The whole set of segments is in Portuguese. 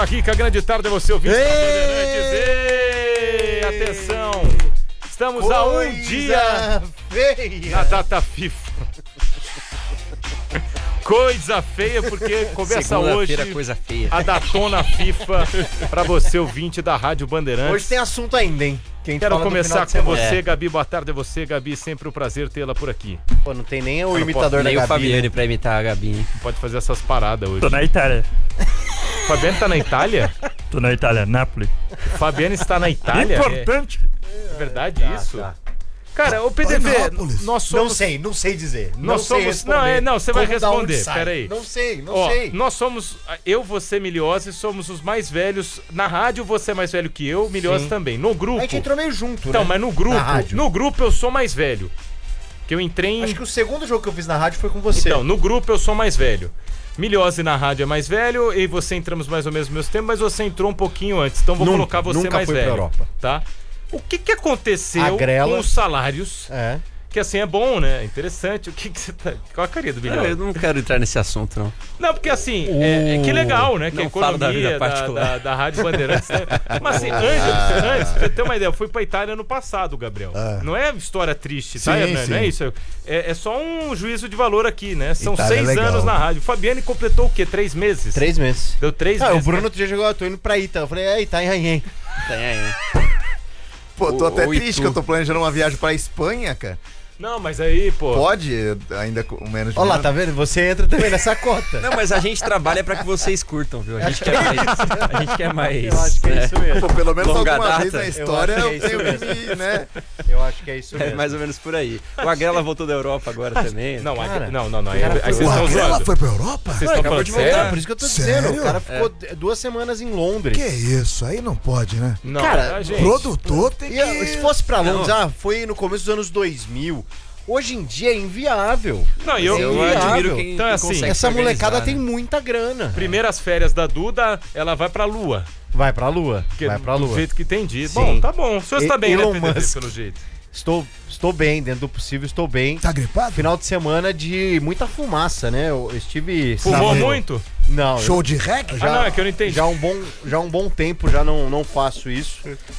Rica, grande tarde a você, ouvinte da Bandeirantes. Atenção, estamos a um dia feia na data FIFA. Coisa feia, porque começa hoje coisa feia. a datona FIFA pra você, ouvinte da Rádio Bandeirantes. Hoje tem assunto ainda, hein? Quero começar com você, Gabi. Boa tarde a você, Gabi. Sempre um prazer tê-la por aqui. Pô, não tem nem o imitador da Gabi. Nem o Fabiane, né? pra imitar a Gabi. Não pode fazer essas paradas hoje. Tô na Itália. O Fabiano tá na Itália? Tô na Itália, Nápoles. O Fabiano está na Itália? Importante. É verdade isso? Tá. Cara, o PDV, nós somos... Não sei dizer. Nós sei somos... responder. Não, você vai Como, da onde responder, sai? peraí. Não sei. Nós somos, eu, você, Miliose, somos os mais velhos. Na rádio, você é mais velho que eu, Miliose Sim. também. No grupo... A gente entrou meio junto, Então, né? mas no grupo eu sou mais velho. Que eu entrei em... Acho que o segundo jogo que eu fiz na rádio foi com você. Então, no grupo eu sou mais velho. Miliose na rádio é mais velho, e você entramos mais ou menos no mesmo tempo, mas você entrou um pouquinho antes. Então vou colocar você nunca mais fui velho. pra Europa. Tá? O que aconteceu Agrela. com os salários? É. Que assim é bom, né? Interessante. O que você tá... Qual a carinha do Miliose? Eu não quero entrar nesse assunto, não. Não, porque assim, que legal, né? Que a Não falo da economia vida particular. da Rádio Bandeirantes. Né? Mas assim, antes, pra você ter uma ideia, eu fui pra Itália ano passado, Gabriel. Não é história triste, tá, Sim, Hernani? sim. Não é isso. É só um juízo de valor aqui, né? São Itália 6 é legal. anos na rádio. O Fabiane completou o quê? 3 meses? 3 meses. Deu 3 Ah, meses. o Bruno outro dia chegou, eu tô indo pra Ita. Eu falei, tá em Pô, tô até Ou triste Itu. que eu tô planejando uma viagem pra Espanha, cara. Não, mas aí, pô... Pode, ainda com menos de Olha um lá, ano. tá vendo? Você entra também nessa cota. Não, mas a gente trabalha pra que vocês curtam, viu? A gente quer mais. A gente quer mais. Eu acho que é isso mesmo. Pô, pelo menos Longa alguma data. vez na Eu história acho que é eu isso tenho mesmo. que me, né? Eu acho que é isso É mesmo. mais ou menos por aí. O Agrela voltou da Europa agora também. Não, Cara, não. cara Aí vocês O estão Agrela zoando. foi pra Europa? Vocês Não, estão acabou falando de voltar, sério? por isso que eu tô Sério? dizendo. O cara ficou 2 semanas em Londres. Que isso? Aí não pode, né? Não, Cara, a gente... Produtor tem E, que... se fosse pra Londres, Não. foi no começo dos anos 2000. Hoje em dia é inviável. Não, Eu inviável. admiro quem Então, assim, consegue Essa se molecada organizar, tem né? muita grana. Primeiras férias da Duda, ela vai pra Lua. Vai pra Lua. Que Vai pra Do Lua. jeito que entendi. Sim. Bom, tá bom. O senhor está bem, Elon né, PDV, Musk. pelo jeito. Estou bem, dentro do possível, estou bem. Tá gripado? Final de semana de muita fumaça, né? Eu estive... Fumou sábado- muito? Não. Show de reggae? Ah, não, é que eu não entendi. Já há um bom tempo já não faço isso.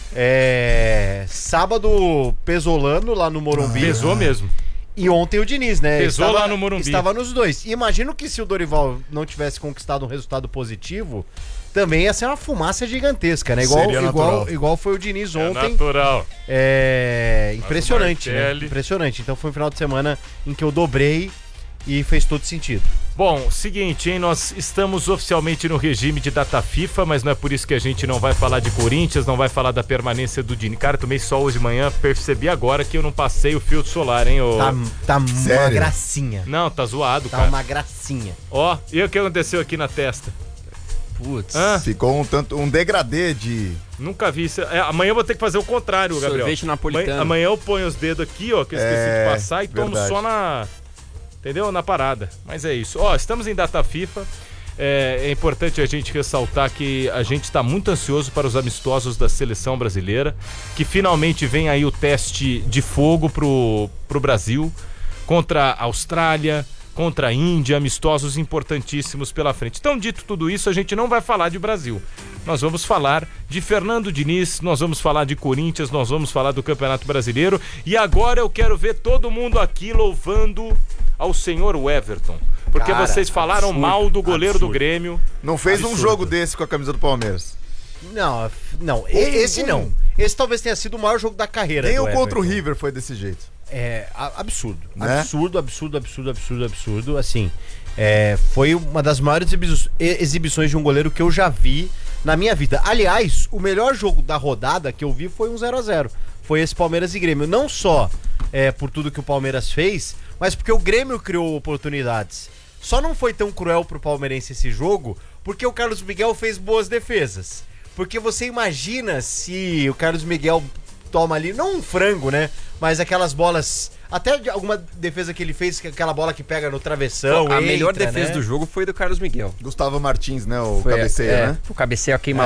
Sábado pesolando lá no Morumbi. Pesou mesmo. E ontem o Diniz, né? Pesou lá no Morumbi. Estava nos dois. E imagino que se o Dorival não tivesse conquistado um resultado positivo, também ia ser uma fumaça gigantesca, né? Seria natural. Igual foi o Diniz É ontem. natural. Impressionante, né? Martelli. Impressionante. Então foi um final de semana em que eu dobrei e fez todo sentido. Bom, seguinte, hein? Nós estamos oficialmente no regime de data FIFA, mas não é por isso que a gente não vai falar de Corinthians, não vai falar da permanência do Dini. Cara, tomei sol hoje de manhã, percebi agora que eu não passei o filtro solar, hein? Ô... Tá uma Sério? gracinha. Não, tá zoado, Tá cara. uma gracinha. Ó, e o que aconteceu aqui na testa? Putz. Hã? Ficou um degradê de... Nunca vi isso. Amanhã eu vou ter que fazer o contrário, Gabriel. Sorvete napolitano. Amanhã eu ponho os dedos aqui, ó, que eu esqueci de passar e tomo verdade. só na... Entendeu? Na parada. Mas é isso. Ó, estamos em data FIFA. É importante a gente ressaltar que a gente está muito ansioso para os amistosos da seleção brasileira, que finalmente vem aí o teste de fogo pro Brasil, contra a Austrália, contra a Índia, amistosos importantíssimos pela frente. Então, dito tudo isso, a gente não vai falar de Brasil. Nós vamos falar de Fernando Diniz, nós vamos falar de Corinthians, nós vamos falar do Campeonato Brasileiro. E agora eu quero ver todo mundo aqui louvando ao senhor Everton. Porque Cara, vocês falaram absurdo, mal do goleiro do absurdo. Grêmio. Não fez um Absurdo. jogo desse com a camisa do Palmeiras. Não. Esse não. Esse talvez tenha sido o maior jogo da carreira. Nem do o contra o Everton. River foi desse jeito. Absurdo. Né? Absurdo. Assim, foi uma das maiores exibições de um goleiro que eu já vi na minha vida. Aliás, o melhor jogo da rodada que eu vi foi um 0x0. Foi esse Palmeiras e Grêmio. Não só por tudo que o Palmeiras fez, mas porque o Grêmio criou oportunidades. Só não foi tão cruel pro palmeirense esse jogo, porque o Carlos Miguel fez boas defesas. Porque você imagina se o Carlos Miguel toma ali, não um frango, né? Mas aquelas bolas, até de alguma defesa que ele fez, aquela bola que pega no travessão. A melhor entra, defesa né? do jogo foi do Carlos Miguel. Gustavo Martins, né? O Foi, cabeceio, né? O cabeceio a queima